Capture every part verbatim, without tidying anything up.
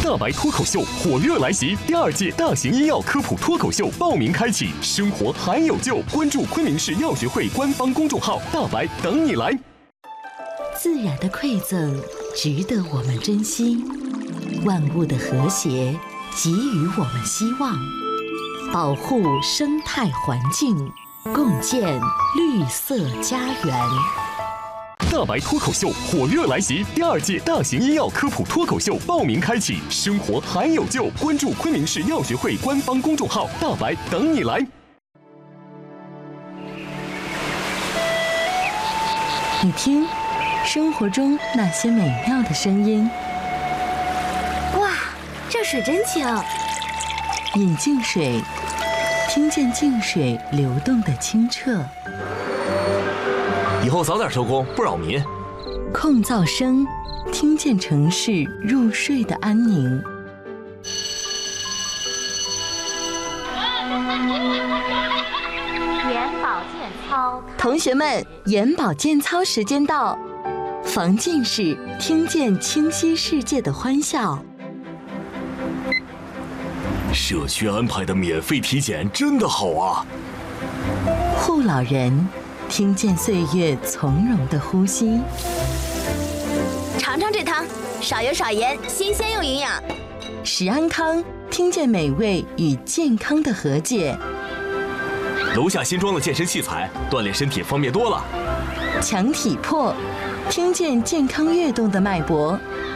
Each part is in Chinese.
大白脱口秀火热来袭，第二届大型医药科普脱口秀报名开启，生活还有救！关注昆明市药学会官方公众号“大白”，等你来。 自然的馈赠值得我们珍惜，万物的和谐给予我们希望，保护生态环境，共建绿色家园。 大白脱口秀火热来袭，第二届大型医药科普脱口秀报名开启，生活还有救！关注昆明市药学会官方公众号“大白”，等你来。 你听，生活中那些美妙的声音。 哇，这水真清！ 饮净水，听见净水流动的清澈。 以后早点收工，不扰民。 控噪声，听见城市入睡的安宁。 眼保健操， 同学们，眼保健操时间到，防近视，听见清晰世界的欢笑。 社区安排的免费体检真的好啊！ 护老人，听见岁月从容的呼吸。 尝尝这汤，少油少盐，新鲜又营养。 食安康，听见美味与健康的和解。 楼下新装的健身器材，锻炼身体方便多了。 强体魄，听见健康跃动的脉搏。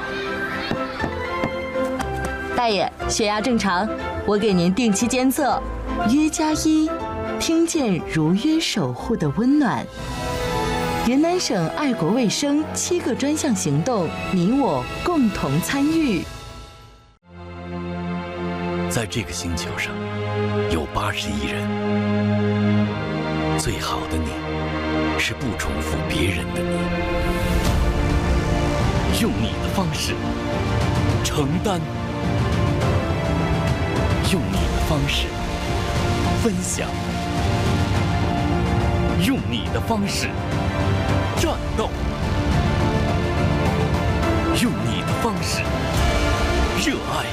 大爷，血压正常，我给您定期监测。约加一，听见如约守护的温暖。云南省爱国卫生七个专项行动，你我共同参与。 在这个星球上，有八十亿人。最好的你，是不重复别人的你。用你的方式承担，用你的方式分享，用你的方式战斗，用你的方式热爱，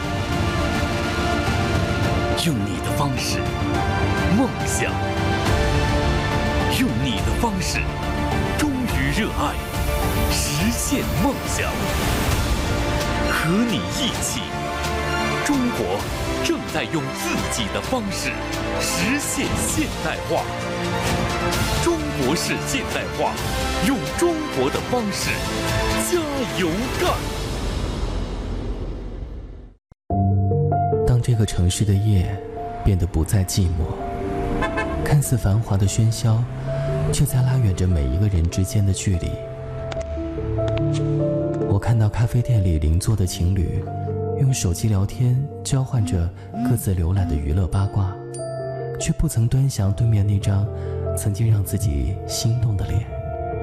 用你的方式梦想，用你的方式忠于热爱，实现梦想。和你一起，中国正在用自己的方式实现现代化。中国式现代化，用中国的方式加油干！ 当这个城市的夜变得不再寂寞，看似繁华的喧嚣，却在拉远着每一个人之间的距离。我看到咖啡店里邻座的情侣用手机聊天，交换着各自浏览的娱乐八卦，却不曾端详对面那张曾经让自己心动的脸。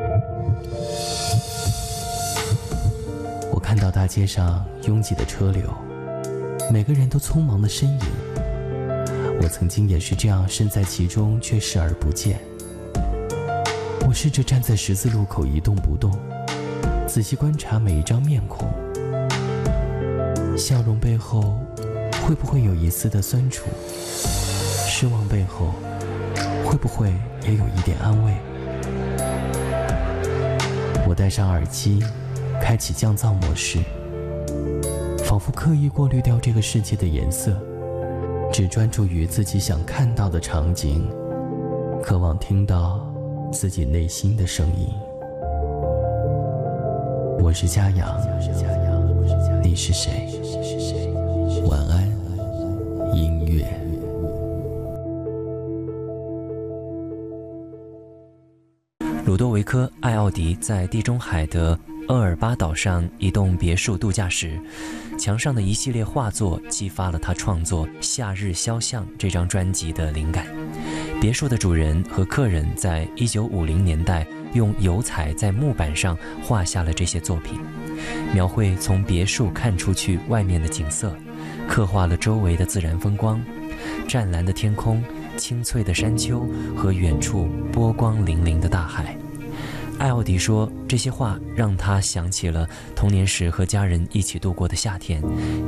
我看到大街上拥挤的车流，每个人都匆忙的身影。我曾经也是这样身在其中，却视而不见。我试着站在十字路口一动不动，仔细观察每一张面孔，笑容背后会不会有一丝的酸楚？失望背后会不会也有一点安慰？我戴上耳机，开启降噪模式，仿佛刻意过滤掉这个世界的颜色，只专注于自己想看到的场景，渴望听到自己内心的声音。我是嘉阳，你是谁？晚安，音乐。 鲁多维科·艾奥迪在地中海的厄尔巴岛上一栋别墅度假时，墙上的一系列画作激发了他创作《夏日肖像》这张专辑的灵感。别墅的主人和客人在一九五零年代用油彩在木板上画下了这些作品，描绘从别墅看出去外面的景色，刻画了周围的自然风光，湛蓝的天空，青翠的山丘和远处波光粼粼的大海。艾奥迪说，这些画让他想起了童年时和家人一起度过的夏天，